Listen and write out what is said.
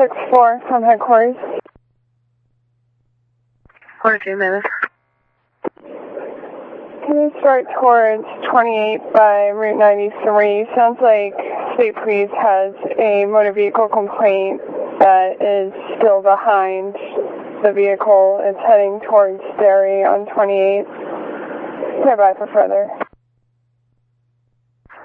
6-4 from headquarters. Quarter 2 minutes. Can you start towards 28 by Route 93? Sounds like State Police has a motor vehicle complaint that is still behind the vehicle. It's heading towards Derry on 28. Stand by for further.